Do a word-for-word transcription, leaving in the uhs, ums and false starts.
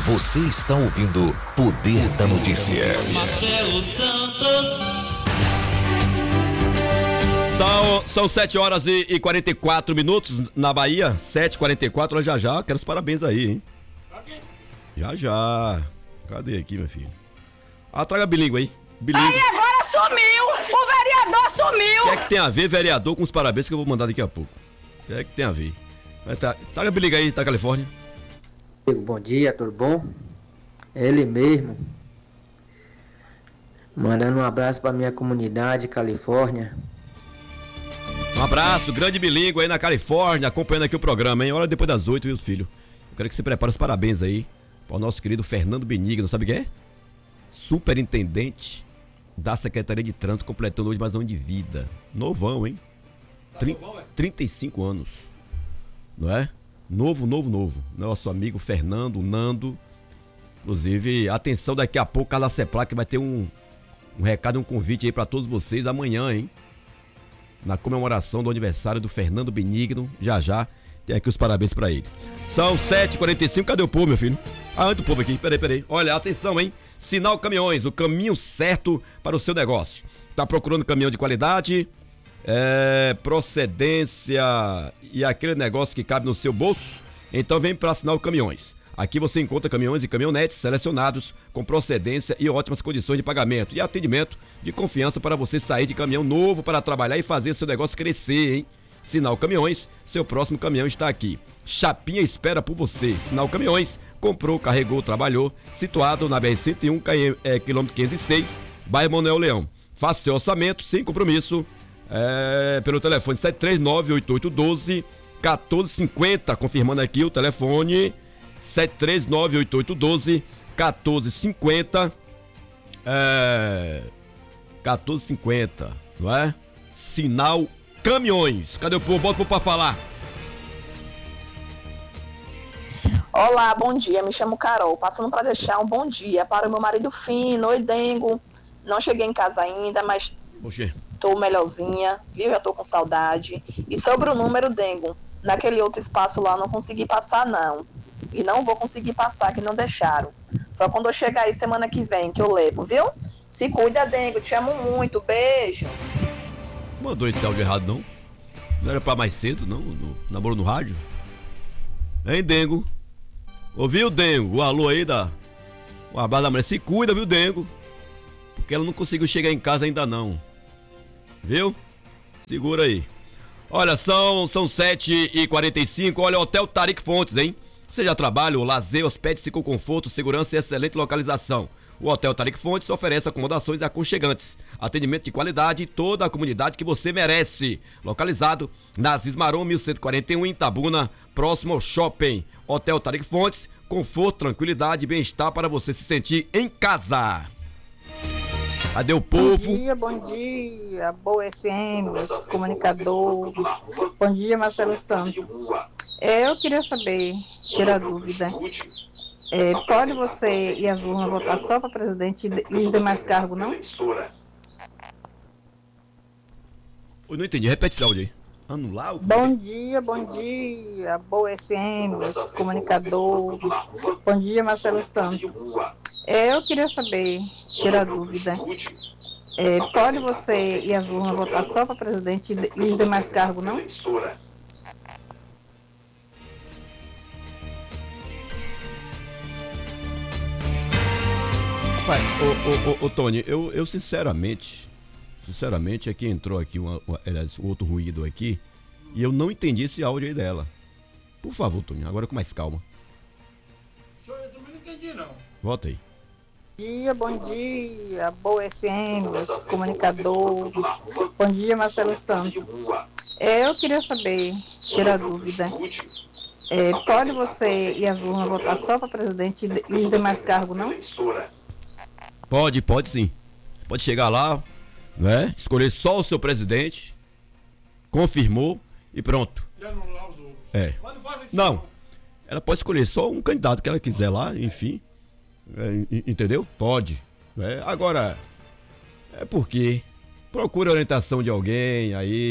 Você está ouvindo Poder da Notícia. Marcelo Santos. São, são sete horas e, e quarenta e quatro minutos na Bahia, sete e quarenta e quatro, já já, quero os parabéns aí, hein? Já já. Cadê aqui, meu filho? Ah, traga bilíngue aí. Bilíngue. Aí agora sumiu! O vereador sumiu! O que é que tem a ver, vereador, com os parabéns que eu vou mandar daqui a pouco? O que é que tem a ver? Vai tá, traga bilíngue aí, da Califórnia. Bom dia, tudo bom? Ele mesmo. Mandando um abraço pra minha comunidade, Califórnia. Um abraço, grande bilíngue aí na Califórnia, acompanhando aqui o programa, hein? Hora depois das oito, viu, filho? Eu quero que você prepare os parabéns aí para o nosso querido Fernando Benigno, sabe quem é? Superintendente da Secretaria de Trânsito, completando hoje mais um ano de vida. Novão, hein? Trin- trinta e cinco anos, não é? Novo, novo, novo. Nosso amigo Fernando, Nando. Inclusive, atenção, daqui a pouco, Carla Seplac vai ter um, um recado, um convite aí para todos vocês amanhã, hein? Na comemoração do aniversário do Fernando Benigno, já já, tem aqui os parabéns pra ele. São sete e quarenta e cinco, cadê o povo, meu filho? Ah, anda o povo aqui, peraí, peraí. Olha, atenção, hein? Sinal Caminhões, o caminho certo para o seu negócio. Tá procurando caminhão de qualidade, é, procedência e aquele negócio que cabe no seu bolso? Então vem pra Sinal Caminhões. Aqui você encontra caminhões e caminhonetes selecionados com procedência e ótimas condições de pagamento e atendimento de confiança para você sair de caminhão novo para trabalhar e fazer seu negócio crescer, hein? Sinal Caminhões, seu próximo caminhão está aqui. Chapinha espera por você. Sinal Caminhões, comprou, carregou, trabalhou, situado na B R cento e um, é, quilômetro quinhentos e seis, bairro Manuel Leão. Faça seu orçamento sem compromisso, é, pelo telefone sete três nove, oito oito um dois, um quatro cinco zero, confirmando aqui o telefone sete três nove, oito oito um dois, um quatro cinco zero, é, quatro cinco zero, não é? Sinal Caminhões. Cadê o povo? Bota o povo pra falar. Olá, bom dia, me chamo Carol, passando para deixar um bom dia para o meu marido Fino. Oi, Dengo, não cheguei em casa ainda, mas Oxê. tô melhorzinha, viu? Já tô com saudade. E sobre o número, Dengo, naquele outro espaço lá eu não consegui passar não, e não vou conseguir passar, que não deixaram. Só quando eu chegar aí semana que vem que eu levo, viu? Se cuida, Dengo, te amo muito, beijo. Mandou esse áudio errado, não? Não era pra mais cedo, não? No namoro no rádio? Hein, Dengo? Ouviu, Dengo? O alô aí da... O abraço da mulher. Se cuida, viu, Dengo? Porque ela não conseguiu chegar em casa ainda não. Viu? Segura aí. Olha, são, são sete e quarenta e cinco. Olha, Hotel Tariq Fontes, hein? Você já trabalha, o lazer, hospede-se com conforto, segurança e excelente localização. O Hotel Tariq Fontes oferece acomodações aconchegantes, atendimento de qualidade e toda a comunidade que você merece. Localizado na Cismaron mil cento e quarenta e um, em Itabuna, próximo ao shopping. Hotel Tariq Fontes, conforto, tranquilidade e bem-estar para você se sentir em casa. Cadê o povo? Bom dia, bom dia, Boa F M, comunicador. Bom dia, Marcelo Santos. É, eu queria saber, tirar dúvida. É, pode você e as urnas votar só para presidente e os demais cargos, não? Eu não entendi, repete esse áudio aí. Anular o... Bom dia, bom dia, Boa F M, comunicador. Bom dia, Marcelo Santos. É, eu queria saber, tirar dúvida. É, pode você e as urnas votar só para presidente e os demais cargos, não? Pai, ô, ô, ô, ô, Tony, eu, eu sinceramente, sinceramente, é que entrou aqui uma, uma, outro ruído aqui e eu não entendi esse áudio aí dela. Por favor, Tony, agora com mais calma. Eu também não entendi, não. Volta aí. Bom dia, bom dia, Boa F M, comunicador. Bom dia, Marcelo Santos. É, eu queria saber, tirar dúvida. É, pode você e as urnas votar só para presidente e os demais cargos, não? Pode, pode sim. Pode chegar lá, né? Escolher só o seu presidente, confirmou e pronto. E anular os outros. É. Mas não faz isso. Não, ela pode escolher só um candidato que ela quiser lá, enfim. É, entendeu? Pode. É, agora, é porque procura a orientação de alguém aí.